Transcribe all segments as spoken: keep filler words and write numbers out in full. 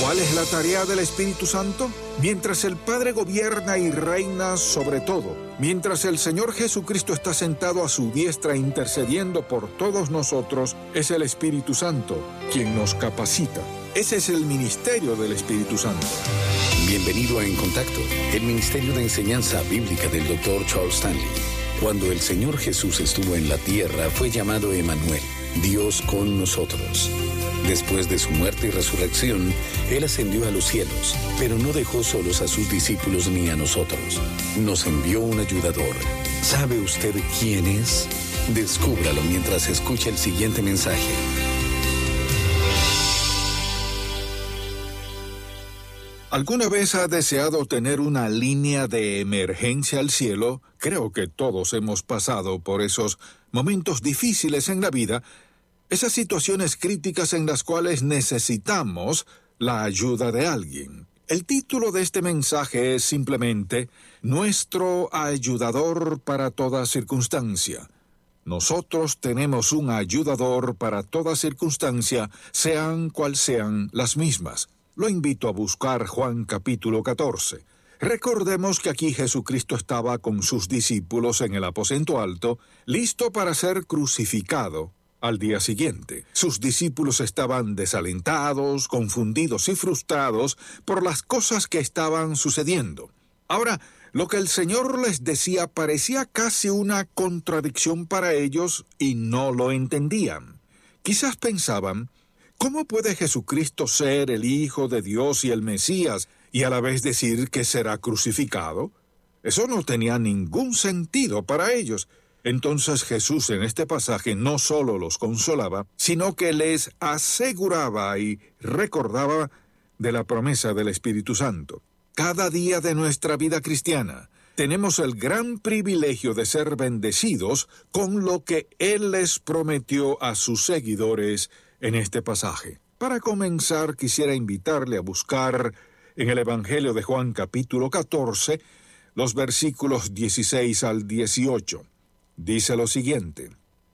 ¿Cuál es la tarea del Espíritu Santo? Mientras el Padre gobierna y reina sobre todo, mientras el Señor Jesucristo está sentado a su diestra intercediendo por todos nosotros, es el Espíritu Santo quien nos capacita. Ese es el ministerio del Espíritu Santo. Bienvenido a En Contacto, el Ministerio de Enseñanza Bíblica del doctor Charles Stanley. Cuando el Señor Jesús estuvo en la tierra, fue llamado Emmanuel, Dios con nosotros. Después de su muerte y resurrección, Él ascendió a los cielos, pero no dejó solos a sus discípulos ni a nosotros. Nos envió un ayudador. ¿Sabe usted quién es? Descúbralo mientras escucha el siguiente mensaje. ¿Alguna vez ha deseado tener una línea de emergencia al cielo? Creo que todos hemos pasado por esos momentos difíciles en la vida, esas situaciones críticas en las cuales necesitamos la ayuda de alguien. El título de este mensaje es simplemente Nuestro ayudador para toda circunstancia. Nosotros tenemos un ayudador para toda circunstancia, sean cual sean las mismas. Lo invito a buscar Juan capítulo catorce. Recordemos que aquí Jesucristo estaba con sus discípulos en el aposento alto, listo para ser crucificado al día siguiente. Sus discípulos estaban desalentados, confundidos y frustrados por las cosas que estaban sucediendo. Ahora, lo que el Señor les decía parecía casi una contradicción para ellos y no lo entendían. Quizás pensaban, ¿cómo puede Jesucristo ser el Hijo de Dios y el Mesías y a la vez decir que será crucificado? Eso no tenía ningún sentido para ellos. Entonces Jesús en este pasaje no solo los consolaba, sino que les aseguraba y recordaba de la promesa del Espíritu Santo. Cada día de nuestra vida cristiana tenemos el gran privilegio de ser bendecidos con lo que Él les prometió a sus seguidores en este pasaje. Para comenzar, quisiera invitarle a buscar en el Evangelio de Juan capítulo catorce, los versículos dieciséis al dieciocho. Dice lo siguiente: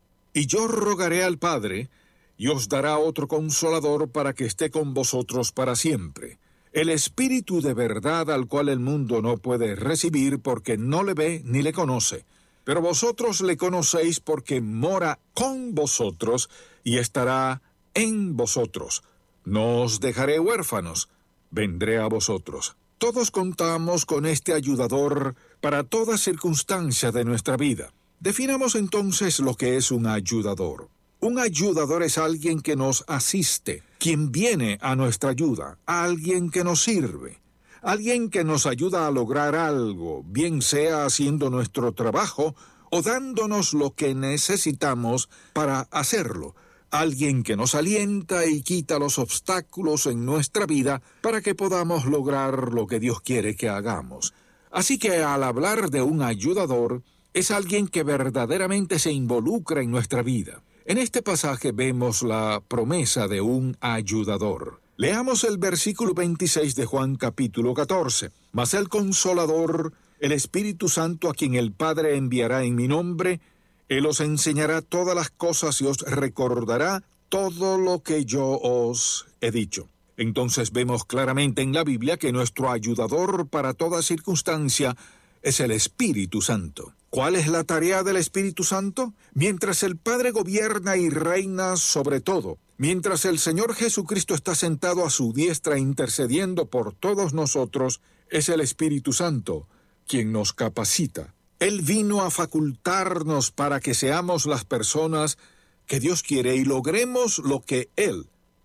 Y yo rogaré al Padre, y os dará otro consolador para que esté con vosotros para siempre, el Espíritu de verdad al cual el mundo no puede recibir porque no le ve ni le conoce. Pero vosotros le conocéis porque mora con vosotros y estará en vosotros. No os dejaré huérfanos, vendré a vosotros. Todos contamos con este ayudador para toda circunstancia de nuestra vida. Definamos entonces lo que es un ayudador. Un ayudador es alguien que nos asiste, quien viene a nuestra ayuda, alguien que nos sirve, alguien que nos ayuda a lograr algo, bien sea haciendo nuestro trabajo o dándonos lo que necesitamos para hacerlo. Alguien que nos alienta y quita los obstáculos en nuestra vida para que podamos lograr lo que Dios quiere que hagamos. Así que al hablar de un ayudador, es alguien que verdaderamente se involucra en nuestra vida. En este pasaje vemos la promesa de un ayudador. Leamos el versículo veintiséis de Juan capítulo catorce. Mas el Consolador, el Espíritu Santo, a quien el Padre enviará en mi nombre, Él os enseñará todas las cosas y os recordará todo lo que yo os he dicho. Entonces vemos claramente en la Biblia que nuestro ayudador para toda circunstancia es el Espíritu Santo. ¿Cuál es la tarea del Espíritu Santo? Mientras el Padre gobierna y reina sobre todo, mientras el Señor Jesucristo está sentado a su diestra intercediendo por todos nosotros, es el Espíritu Santo quien nos capacita. Él vino a facultarnos para que seamos las personas que Dios quiere y logremos lo que Él